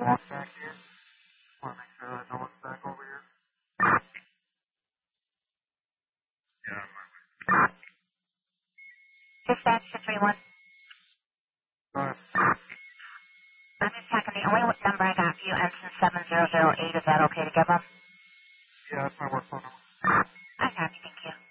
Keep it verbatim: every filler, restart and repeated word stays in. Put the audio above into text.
walk back here. Want to make sure that no one's back over here. Yeah, I'm right. Dispatch to three one. Go ahead. I'm just checking the only number I got for you ends in seven zero zero eight. Is that okay to give them? Yeah, that's my work phone number. I got you. Thank you.